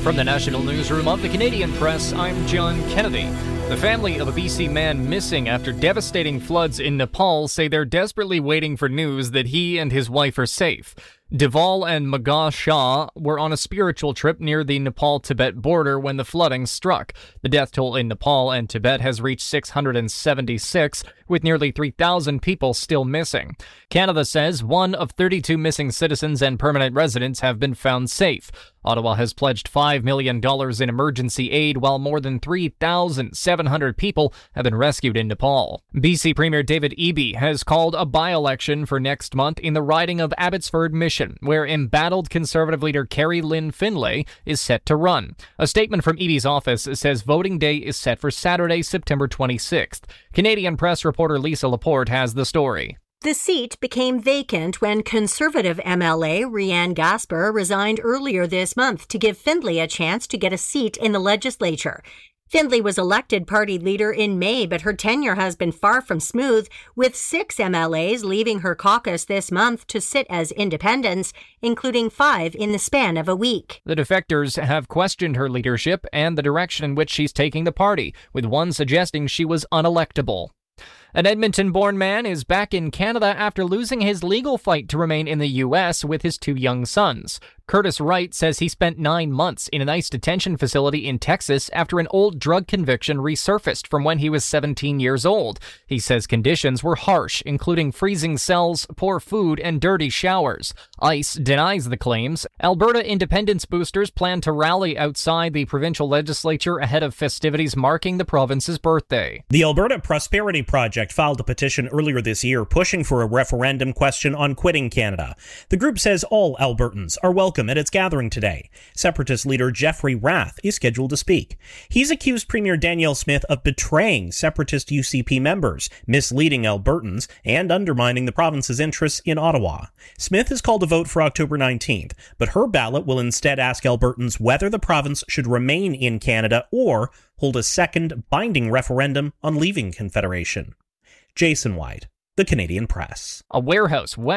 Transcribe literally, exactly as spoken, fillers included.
From the National Newsroom of the Canadian Press, I'm John Kennedy. The family of a B C man missing after devastating floods in Nepal say they're desperately waiting for news that he and his wife are safe. Deval and Magha Shah were on a spiritual trip near the Nepal-Tibet border when the flooding struck. The death toll in Nepal and Tibet has reached six hundred seventy-six, with nearly three thousand people still missing. Canada says one of thirty-two missing citizens and permanent residents have been found safe. Ottawa has pledged five million dollars in emergency aid, while more than three thousand seven hundred people have been rescued in Nepal. B C Premier David Eby has called a by-election for next month in the riding of Abbotsford Mission, where embattled Conservative leader Kerry Lynn Finlay is set to run. A statement from Eby's office says voting day is set for Saturday, September twenty-sixth. Canadian Press reporter Lisa Laporte has the story. The seat became vacant when Conservative M L A Rianne Gasper resigned earlier this month to give Findlay a chance to get a seat in the legislature. Findlay was elected party leader in May, but her tenure has been far from smooth, with six M L As leaving her caucus this month to sit as independents, including five in the span of a week. The defectors have questioned her leadership and the direction in which she's taking the party, with one suggesting she was unelectable. An Edmonton-born man is back in Canada after losing his legal fight to remain in the U S with his two young sons. Curtis Wright says he spent nine months in an ICE detention facility in Texas after an old drug conviction resurfaced from when he was seventeen years old. He says conditions were harsh, including freezing cells, poor food, and dirty showers. ICE denies the claims. Alberta independence boosters plan to rally outside the provincial legislature ahead of festivities marking the province's birthday. The Alberta Prosperity Project filed a petition earlier this year pushing for a referendum question on quitting Canada. The group says all Albertans are welcome at its gathering today. Separatist leader Jeffrey Rath is scheduled to speak. He's accused Premier Danielle Smith of betraying separatist U C P members, misleading Albertans, and undermining the province's interests in Ottawa. Smith has called a vote for October nineteenth, but her ballot will instead ask Albertans whether the province should remain in Canada or hold a second binding referendum on leaving Confederation. Jason White, The Canadian Press. A warehouse west